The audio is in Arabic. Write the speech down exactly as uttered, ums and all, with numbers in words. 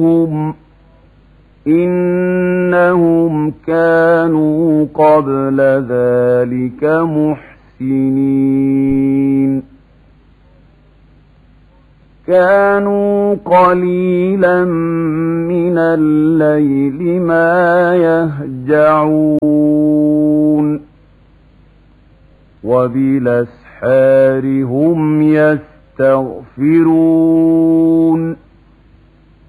هم إنهم كانوا قبل ذلك محسنين كانوا قليلا من الليل ما يهجعون وبالأسحار هم يستغفرون